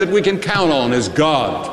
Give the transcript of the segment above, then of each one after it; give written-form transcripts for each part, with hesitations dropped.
that we can count on is God.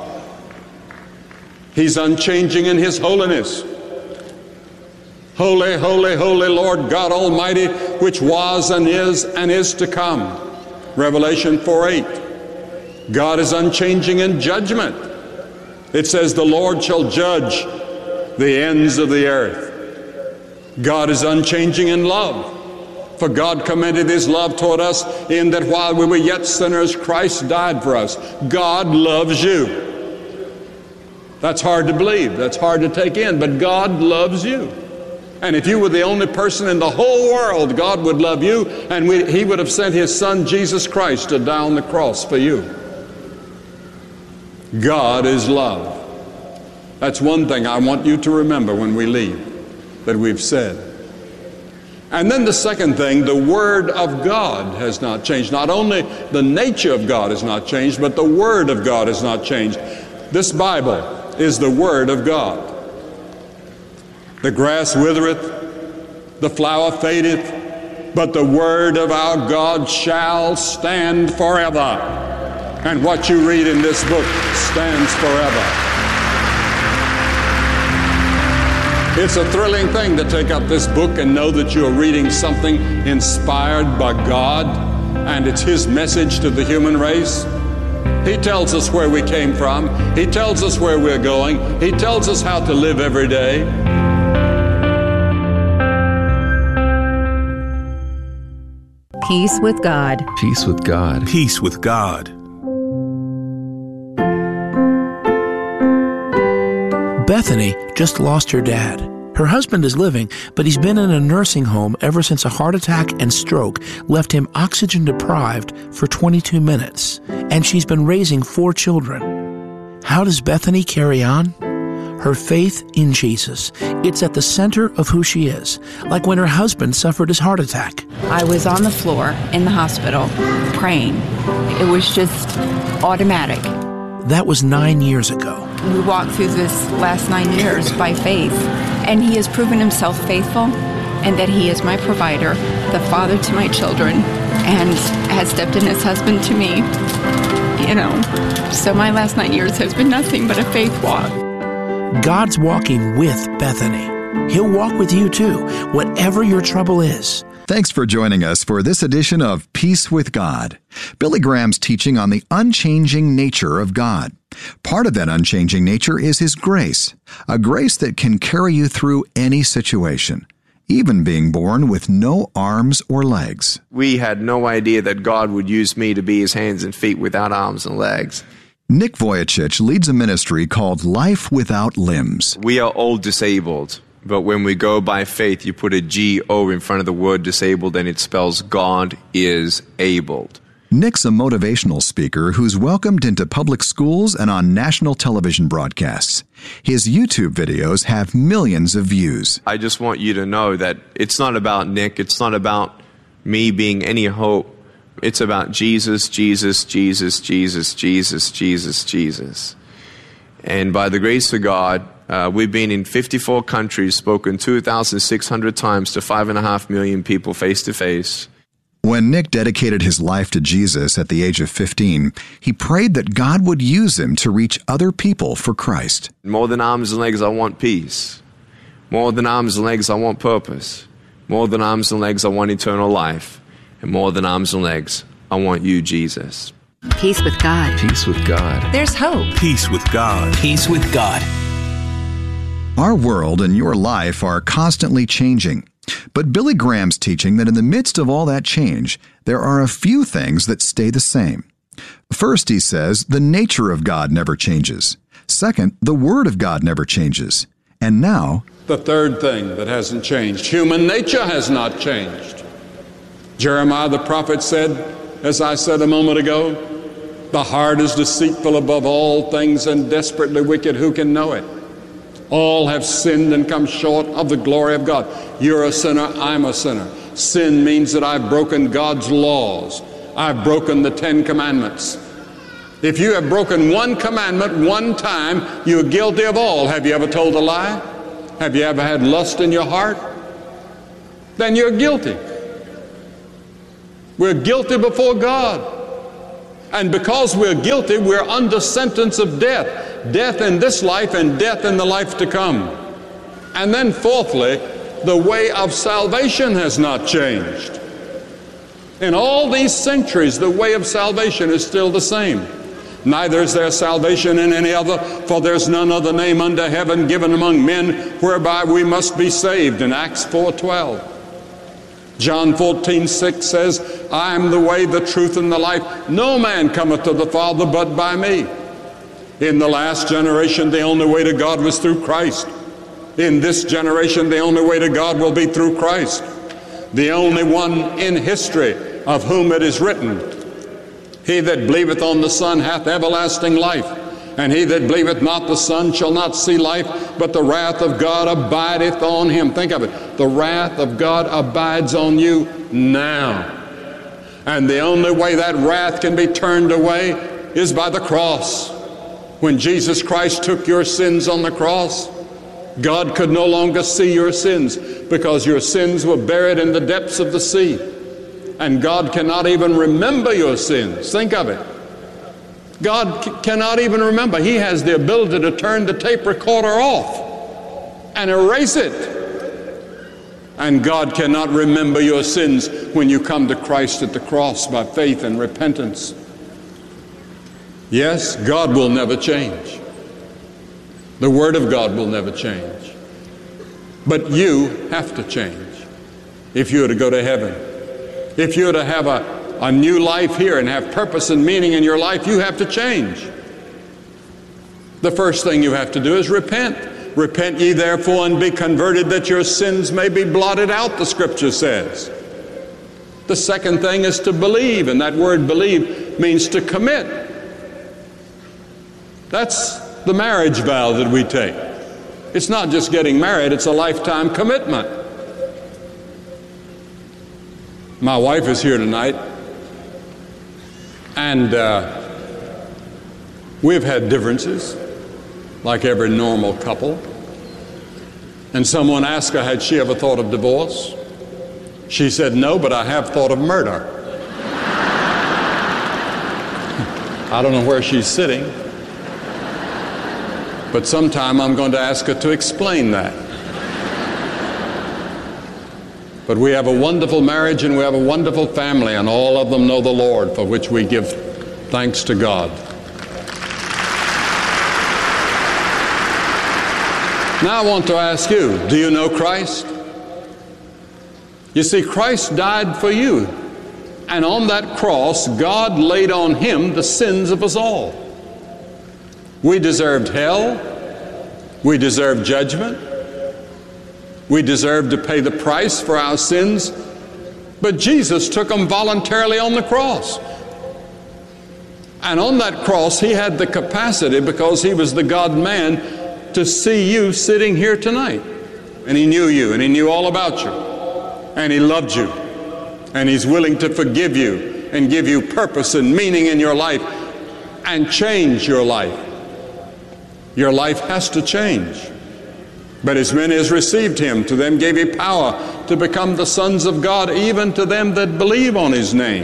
He's unchanging in His holiness. Holy, holy, holy Lord God Almighty, which was and is to come. Revelation 4:8. God is unchanging in judgment. It says the Lord shall judge the ends of the earth. God is unchanging in love. For God commended His love toward us in that while we were yet sinners, Christ died for us. God loves you. That's hard to believe. That's hard to take in, but God loves you. And if you were the only person in the whole world, God would love you, and He would have sent His Son, Jesus Christ, to die on the cross for you. God is love. That's one thing I want you to remember when we leave, that we've said. And then the second thing, the Word of God has not changed. Not only the nature of God has not changed, but the Word of God has not changed. This Bible is the Word of God. The grass withereth, the flower fadeth, but the Word of our God shall stand forever. And what you read in this book stands forever. It's a thrilling thing to take up this book and know that you're reading something inspired by God, and it's His message to the human race. He tells us where we came from. He tells us where we're going. He tells us how to live every day. Peace with God. Peace with God. Peace with God. Bethany just lost her dad. Her husband is living, but he's been in a nursing home ever since a heart attack and stroke left him oxygen deprived for 22 minutes. And she's been raising 4 children. How does Bethany carry on? Her faith in Jesus. It's at the center of who she is, like when her husband suffered his heart attack. I was on the floor in the hospital praying. It was just automatic. That was 9 years ago. We walked through this last 9 years by faith, and He has proven Himself faithful, and that He is my provider, the father to my children, and has stepped in as husband to me. So my last 9 years has been nothing but a faith walk. God's walking with Bethany. He'll walk with you too, whatever your trouble is. Thanks for joining us for this edition of Peace with God. Billy Graham's teaching on the unchanging nature of God. Part of that unchanging nature is His grace, a grace that can carry you through any situation, even being born with no arms or legs. We had no idea that God would use me to be His hands and feet without arms and legs. Nick Vujicic leads a ministry called Life Without Limbs. We are all disabled, but when we go by faith, you put a G-O in front of the word disabled, and it spells God is abled. Nick's a motivational speaker who's welcomed into public schools and on national television broadcasts. His YouTube videos have millions of views. I just want you to know that it's not about Nick. It's not about me being any hope. It's about Jesus, Jesus, Jesus, Jesus, Jesus, Jesus, Jesus. And by the grace of God, we've been in 54 countries, spoken 2,600 times to 5.5 million people face to face. When Nick dedicated his life to Jesus at the age of 15, he prayed that God would use him to reach other people for Christ. More than arms and legs, I want peace. More than arms and legs, I want purpose. More than arms and legs, I want eternal life. And more than arms and legs, I want you, Jesus. Peace with God. Peace with God. There's hope. Peace with God. Peace with God. Our world and your life are constantly changing. But Billy Graham's teaching that in the midst of all that change, there are a few things that stay the same. First, he says, the nature of God never changes. Second, the Word of God never changes. And now, the third thing that hasn't changed, human nature has not changed. Jeremiah the prophet said, as I said a moment ago, the heart is deceitful above all things and desperately wicked. Who can know it? All have sinned and come short of the glory of God. You're a sinner, I'm a sinner. Sin means that I've broken God's laws. I've broken the 10 commandments. If you have broken one commandment one time, you're guilty of all. Have you ever told a lie? Have you ever had lust in your heart? Then you're guilty. We're guilty before God. And because we're guilty, we're under sentence of death. Death in this life and death in the life to come. And then fourthly, the way of salvation has not changed. In all these centuries, the way of salvation is still the same. Neither is there salvation in any other, for there's none other name under heaven given among men whereby we must be saved, in Acts 4:12. John 14:6 says, I am the way, the truth, and the life. No man cometh to the Father but by me. In the last generation, the only way to God was through Christ. In this generation, the only way to God will be through Christ. The only one in history of whom it is written, he that believeth on the Son hath everlasting life, and he that believeth not the Son shall not see life, but the wrath of God abideth on him. Think of it. The wrath of God abides on you now. And the only way that wrath can be turned away is by the cross. When Jesus Christ took your sins on the cross, God could no longer see your sins because your sins were buried in the depths of the sea. And God cannot even remember your sins. Think of it. God cannot even remember. He has the ability to turn the tape recorder off and erase it. And God cannot remember your sins when you come to Christ at the cross by faith and repentance. Yes, God will never change. The Word of God will never change. But you have to change if you are to go to heaven. If you are to have a new life here and have purpose and meaning in your life, you have to change. The first thing you have to do is repent. Repent ye therefore and be converted that your sins may be blotted out, the Scripture says. The second thing is to believe, and that word believe means to commit. That's the marriage vow that we take. It's not just getting married, it's a lifetime commitment. My wife is here tonight, and we've had differences, like every normal couple. And someone asked her, had she ever thought of divorce? She said, no, but I have thought of murder. I don't know where she's sitting, but sometime I'm going to ask her to explain that. But we have a wonderful marriage and we have a wonderful family, and all of them know the Lord, for which we give thanks to God. Now I want to ask you, do you know Christ? You see, Christ died for you, and on that cross, God laid on him the sins of us all. We deserved hell. We deserved judgment. We deserved to pay the price for our sins, but Jesus took them voluntarily on the cross. And on that cross, he had the capacity, because he was the God-man, to see you sitting here tonight. And he knew you, and he knew all about you, and he loved you, and he's willing to forgive you and give you purpose and meaning in your life and change your life. Your life has to change. But as many as received him, to them gave he power to become the sons of God, even to them that believe on his name.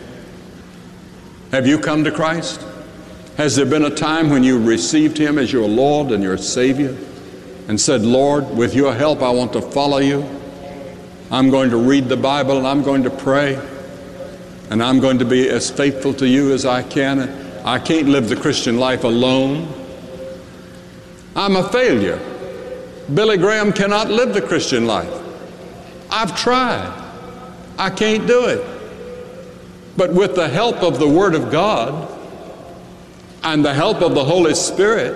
Have you come to Christ? Has there been a time when you received him as your Lord and your Savior and said, Lord, with your help I want to follow you. I'm going to read the Bible and I'm going to pray, and I'm going to be as faithful to you as I can. I can't live the Christian life alone. I'm a failure. Billy Graham cannot live the Christian life. I've tried. I can't do it. But with the help of the Word of God and the help of the Holy Spirit,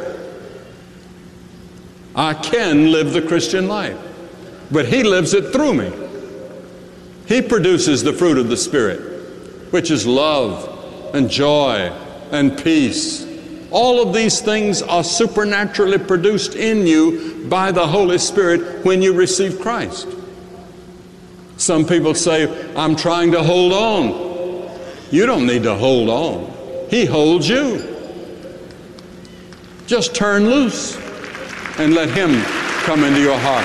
I can live the Christian life. But he lives it through me. He produces the fruit of the Spirit, which is love and joy and peace. All of these things are supernaturally produced in you by the Holy Spirit when you receive Christ. Some people say, I'm trying to hold on. You don't need to hold on. He holds you. Just turn loose and let him come into your heart.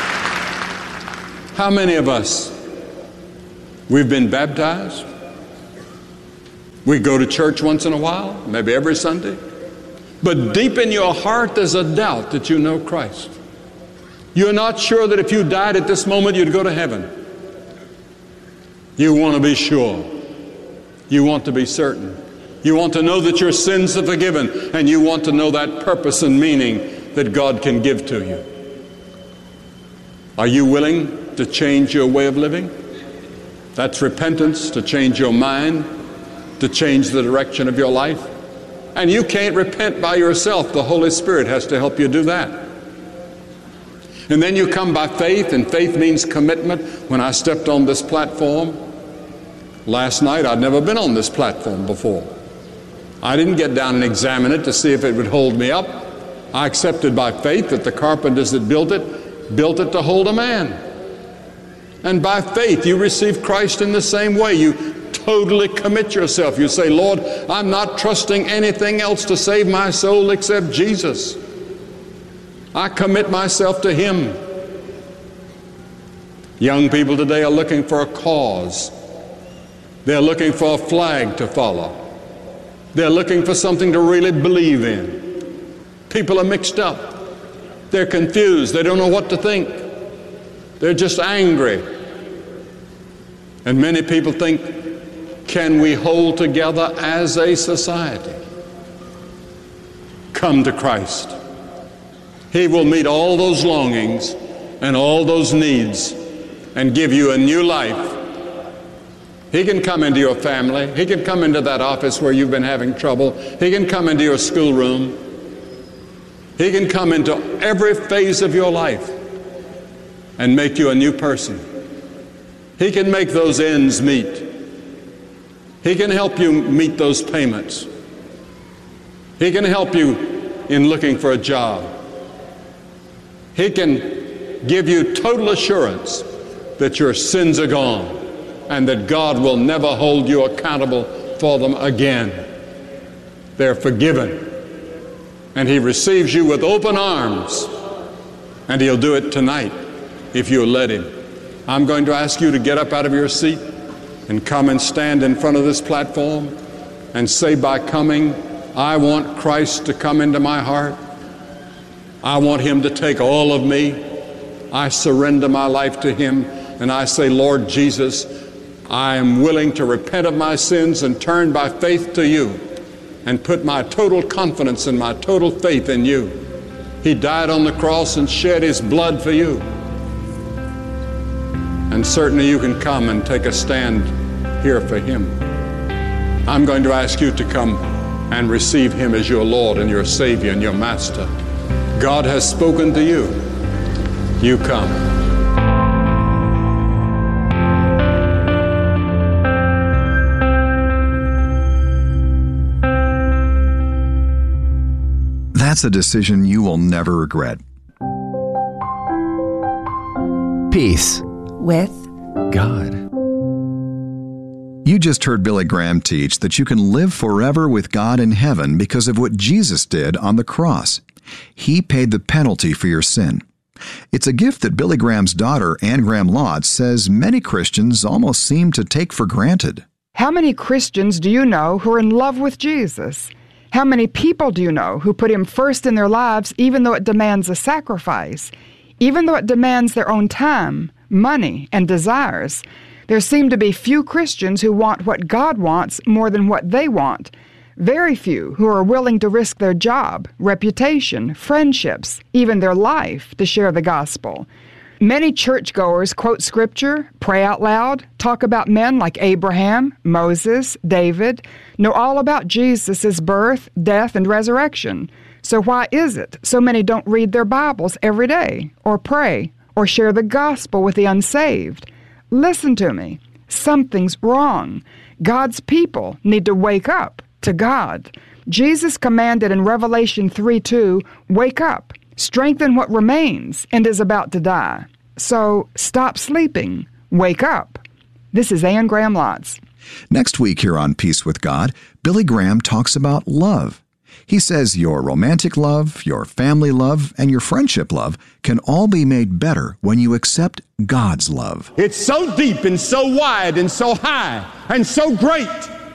How many of us, we've been baptized, We go to church once in a while, maybe every Sunday. But deep in your heart, there's a doubt that you know Christ. You're not sure that if you died at this moment, you'd go to heaven. You want to be sure. You want to be certain. You want to know that your sins are forgiven, and you want to know that purpose and meaning that God can give to you. Are you willing to change your way of living? That's repentance, to change your mind, to change the direction of your life. And you can't repent by yourself. The Holy Spirit has to help you do that. And then you come by faith, and faith means commitment. When I stepped on this platform last night, I'd never been on this platform before. I didn't get down and examine it to see if it would hold me up. I accepted by faith that the carpenters that built it to hold a man. And by faith, you receive Christ in the same way. You totally commit yourself. You say, Lord, I'm not trusting anything else to save my soul except Jesus. I commit myself to Him. Young people today are looking for a cause. They're looking for a flag to follow. They're looking for something to really believe in. People are mixed up. They're confused. They don't know what to think. They're just angry. And many people think, can we hold together as a society? Come to Christ. He will meet all those longings and all those needs and give you a new life. He can come into your family. He can come into that office where you've been having trouble. He can come into your schoolroom. He can come into every phase of your life and make you a new person. He can make those ends meet. He can help you meet those payments. He can help you in looking for a job. He can give you total assurance that your sins are gone and that God will never hold you accountable for them again. They're forgiven. And He receives you with open arms. And He'll do it tonight if you'll let Him. I'm going to ask you to get up out of your seat and come and stand in front of this platform and say by coming, I want Christ to come into my heart. I want Him to take all of me. I surrender my life to Him and I say, Lord Jesus, I am willing to repent of my sins and turn by faith to You and put my total confidence and my total faith in You. He died on the cross and shed His blood for you. And certainly you can come and take a stand here for Him. I'm going to ask you to come and receive Him as your Lord and your Savior and your Master. God has spoken to you. You come. That's a decision you will never regret. Peace with God. You just heard Billy Graham teach that you can live forever with God in heaven because of what Jesus did on the cross. He paid the penalty for your sin. It's a gift that Billy Graham's daughter, Ann Graham Lotz, says many Christians almost seem to take for granted. How many Christians do you know who are in love with Jesus? How many people do you know who put Him first in their lives even though it demands a sacrifice? Even though it demands their own time, money, and desires? There seem to be few Christians who want what God wants more than what they want. Very few who are willing to risk their job, reputation, friendships, even their life to share the gospel. Many churchgoers quote Scripture, pray out loud, talk about men like Abraham, Moses, David, know all about Jesus' birth, death, and resurrection. So why is it so many don't read their Bibles every day, or pray, or share the gospel with the unsaved? Listen to me. Something's wrong. God's people need to wake up to God. Jesus commanded in Revelation 3:2, wake up, strengthen what remains and is about to die. So stop sleeping. Wake up. This is Ann Graham Lotz. Next week here on Peace with God, Billy Graham talks about love. He says your romantic love, your family love, and your friendship love can all be made better when you accept God's love. It's so deep and so wide and so high and so great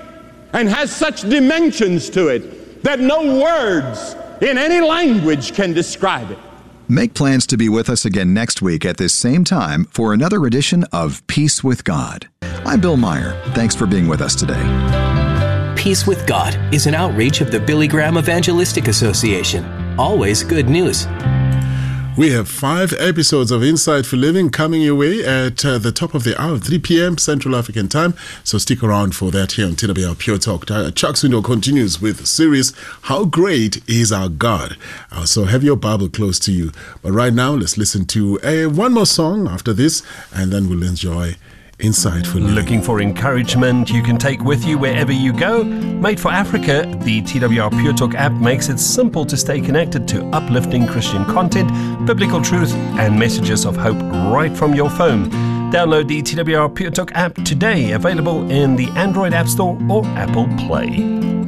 and has such dimensions to it that no words in any language can describe it. Make plans to be with us again next week at this same time for another edition of Peace with God. I'm Bill Meyer. Thanks for being with us today. Peace with God is an outreach of the Billy Graham Evangelistic Association. Always good news. We have 5 episodes of Insight for Living coming your way at the top of the hour, 3 p.m. Central African Time. So stick around for that here on TWR Pure Talk. Chuck Swindoll continues with the series, How Great Is Our God? So have your Bible close to you. But right now, let's listen to one more song after this, and then we'll enjoy Insight for Living. Looking for encouragement you can take with you wherever you go? Made for Africa, the TWR Pure Talk app makes it simple to stay connected to uplifting Christian content, biblical truth, and messages of hope right from your phone. Download the TWR Pure Talk app today, available in the Android App Store or Apple Play.